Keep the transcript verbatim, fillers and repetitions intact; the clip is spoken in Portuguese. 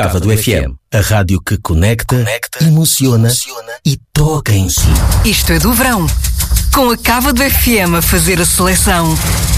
Cávado F M, a rádio que conecta, conecta emociona, emociona e toca em si. Isto é do verão, com a Cávado F M a fazer a seleção.